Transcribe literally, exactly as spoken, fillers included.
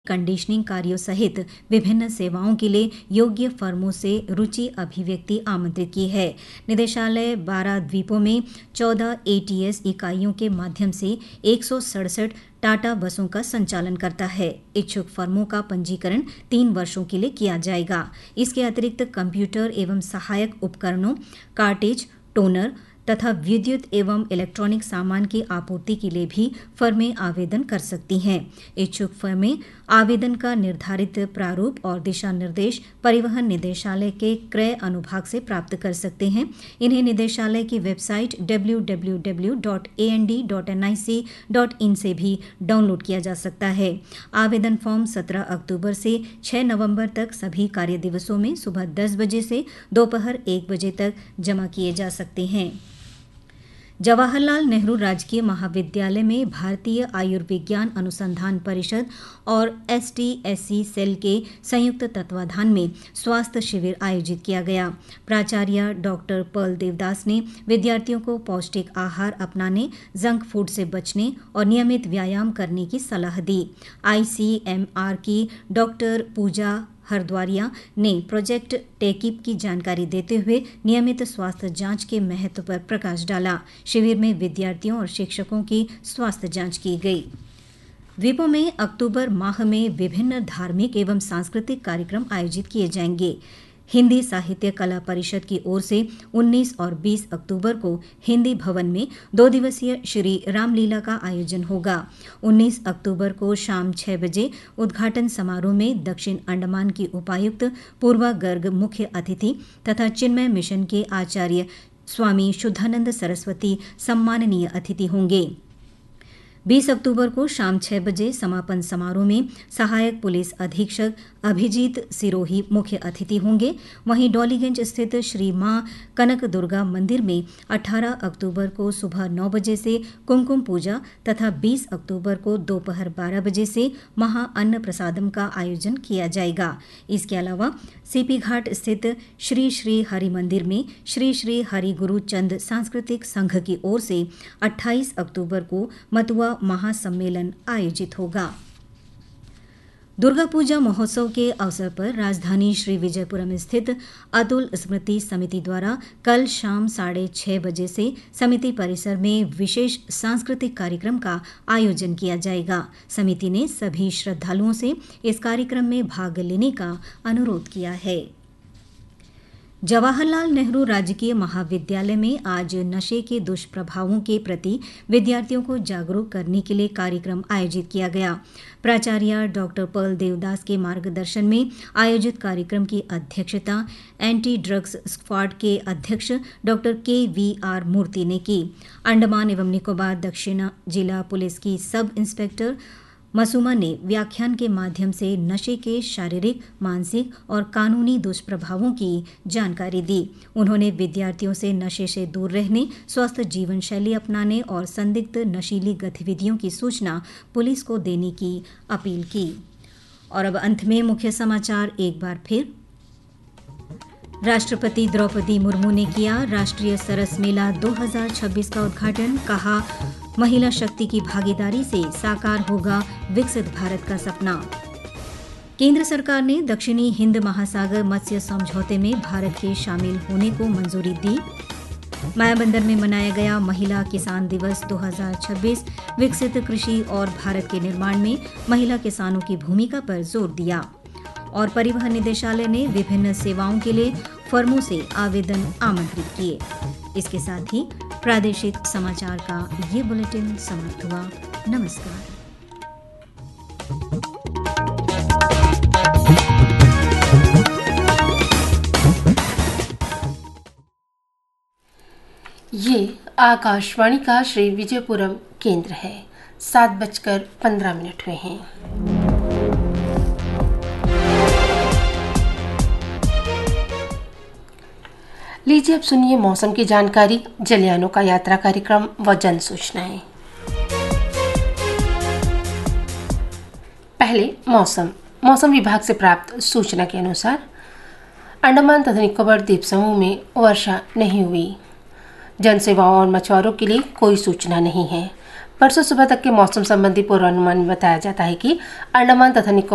Conditioning कार्यों सहित विभिन्न सेवाओं के लिए योग्य फर्मों से रुचि अभिव्यक्ति आमंत्रित की है। निदेशालय बारह द्वीपों में चौदह एटीएस इकाइयों के माध्यम से एक सौ सड़सठ टाटा बसों का संचालन करता है। इच्छुक फर्मों का पंजीकरण तीन वर्षों के लिए किया जाएगा। इसके अतिरिक्त कंप्यूटर एवं सहायक उपकरणों, कार्टेज, टोनर तथा विद्युत एवं इलेक्ट्रॉनिक सामान की आपूर्ति के लिए भी फर्में आवेदन कर सकती हैं। इच्छुक फर्में आवेदन का निर्धारित प्रारूप और दिशा निर्देश परिवहन निदेशालय के क्रय अनुभाग से प्राप्त कर सकते हैं। इन्हें निदेशालय की website W W W dot A N D dot N I C dot in से भी डाउनलोड किया जा सकता है। आवेदन फॉर्म सत्रह अक्टूबर से छह नवंबर तक सभी कार्य दिवसों में सुबह दस बजे से दोपहर एक बजे तक जमा किए जा सकते हैं। जवाहरलाल नेहरू राजकीय महाविद्यालय में भारतीय आयुर्विज्ञान अनुसंधान परिषद और S T S C cell के संयुक्त तत्वाधान में स्वास्थ्य शिविर आयोजित किया गया। प्राचार्य डॉक्टर पर्ल देवदास ने विद्यार्थियों को पौष्टिक आहार अपनाने, जंक फूड से बचने और नियमित व्यायाम करने की सलाह दी। आई सी एम आर की डॉक्टर पूजा हरद्वारिया ने प्रोजेक्ट टेकिप की जानकारी देते हुए नियमित स्वास्थ्य जांच के महत्व पर प्रकाश डाला। शिविर में विद्यार्थियों और शिक्षकों की स्वास्थ्य जांच की गई। द्वीपों में अक्टूबर माह में विभिन्न धार्मिक एवं सांस्कृतिक कार्यक्रम आयोजित किए जाएंगे। हिंदी साहित्य कला परिषद की ओर से उन्नीस और बीस अक्टूबर को हिंदी भवन में दो दिवसीय श्री रामलीला का आयोजन होगा। उन्नीस अक्टूबर को शाम छह बजे उद्घाटन समारोह में दक्षिण अंडमान की उपायुक्त पूर्वा गर्ग मुख्य अतिथि तथा चिन्मय मिशन के आचार्य स्वामी शुद्धानंद सरस्वती सम्माननीय अतिथि होंगे। बीस अक्टूबर को शाम छह बजे समापन समारोह में सहायक पुलिस अधीक्षक अभिजीत सिरोही मुख्य अतिथि होंगे। वहीं डॉलीगंज स्थित श्री मां कनक दुर्गा मंदिर में अठारह अक्टूबर को सुबह नौ बजे से कुमकुम पूजा तथा बीस अक्टूबर को दोपहर बारह बजे से महा अन्न प्रसादम का आयोजन किया जाएगा। इसके अलावा सीपी घाट स्थित श्री श्री हरि मंदिर में श्री श्री हरि गुरु चंद सांस्कृतिक संघ की ओर से अट्ठाईस अक्टूबर को मथुआ महासम्मेलन आयोजित होगा। दुर्गा पूजा महोत्सव के अवसर पर राजधानी श्री विजयपुरम स्थित अतुल स्मृति समिति द्वारा कल शाम साढ़े छह बजे से समिति परिसर में विशेष सांस्कृतिक कार्यक्रम का आयोजन किया जाएगा। समिति ने सभी श्रद्धालुओं से इस कार्यक्रम में भाग लेने का अनुरोध किया है। जवाहरलाल नेहरू राजकीय महाविद्यालय में आज नशे के दुष्प्रभावों के प्रति विद्यार्थियों को जागरूक करने के लिए कार्यक्रम आयोजित किया गया। प्राचार्य डॉक्टर पर्ल देवदास के मार्गदर्शन में आयोजित कार्यक्रम की अध्यक्षता एंटी ड्रग्स स्क्वाड के अध्यक्ष डॉक्टर के वी आर मूर्ति ने की। अंडमान एवं निकोबार दक्षिण जिला पुलिस की सब इंस्पेक्टर मसूमा ने व्याख्यान के माध्यम से नशे के शारीरिक, मानसिक और कानूनी दुष्प्रभावों की जानकारी दी। उन्होंने विद्यार्थियों से नशे से दूर रहने, स्वस्थ जीवन शैली अपनाने और संदिग्ध नशीली गतिविधियों की सूचना पुलिस को देने की अपील की। और अब अंत में मुख्य समाचार एक बार फिर। राष्ट्रपति द्रौपदी मुर्मू ने किया राष्ट्रीय सरस मेला दो हज़ार छब्बीस का उद्घाटन। कहा, महिला शक्ति की भागीदारी से साकार होगा विकसित भारत का सपना। केंद्र सरकार ने दक्षिणी हिंद महासागर मत्स्य समझौते में भारत के शामिल होने को मंजूरी दी। मायाबंदर में मनाया गया महिला किसान दिवस दो हज़ार छब्बीस। विकसित कृषि और भारत के निर्माण में महिला किसानों की भूमिका पर जोर दिया। और परिवहन निदेशालय ने विभिन्न सेवाओं के लिए फर्मों से आवेदन आमंत्रित किए। इसके साथ ही प्रादेशिक समाचार का ये बुलेटिन समाप्त हुआ। नमस्कार। ये आकाशवाणी का श्री विजयपुरम केंद्र है। सात बजकर पंद्रह मिनट हुए हैं। लीजिए अब सुनिए मौसम की जानकारी, जलयानों का यात्रा कार्यक्रम व जन सूचनाएं। पहले मौसम मौसम विभाग से प्राप्त सूचना के अनुसार अंडमान तथा निकोबार द्वीप समूह में वर्षा नहीं हुई। जन सेवाओं और मछुआरों के लिए कोई सूचना नहीं है। परसों सुबह तक के मौसम संबंधी पूर्वानुमान में बताया जाता है कि अंडमान तथा निकोबार